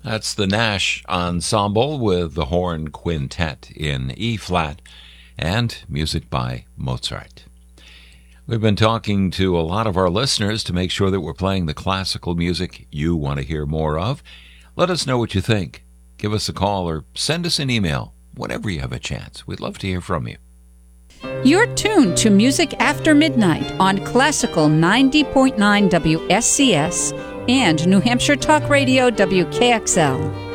That's the Nash Ensemble with the Horn Quintet in E-flat and music by Mozart. We've been talking to a lot of our listeners to make sure that we're playing the classical music you want to hear more of. Let us know what you think. Give us a call or send us an email whenever you have a chance. We'd love to hear from you. You're tuned to Music After Midnight on Classical 90.9 WSCS and New Hampshire Talk Radio WKXL.